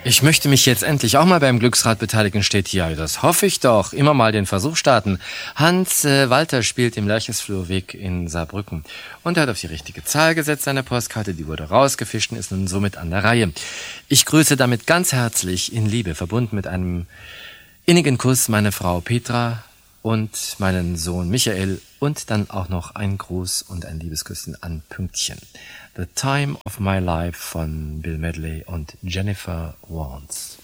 Ich möchte mich jetzt endlich auch mal beim Glücksrad beteiligen, steht hier. Das hoffe ich doch. Immer mal den Versuch starten. Hans Walter spielt im Lerchesflurweg in Saarbrücken. Und er hat auf die richtige Zahl gesetzt, seine Postkarte. Die wurde rausgefischt und ist nun somit an der Reihe. Ich grüße damit ganz herzlich in Liebe, verbunden mit einem innigen Kuss, meine Frau Petra und meinen Sohn Michael. Und dann auch noch ein Gruß und ein Liebesküsschen an Pünktchen. The Time of My Life von Bill Medley und Jennifer Warnes.